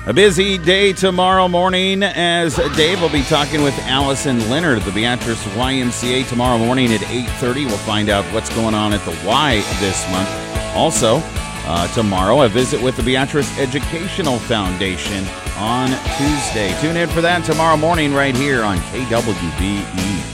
A busy day tomorrow morning as Dave will be talking with Allison Leonard at the Beatrice YMCA tomorrow morning at 8:30. We'll find out what's going on at the Y this month. Also, tomorrow, a visit with the Beatrice Educational Foundation on Tuesday. Tune in for that tomorrow morning right here on KWBE.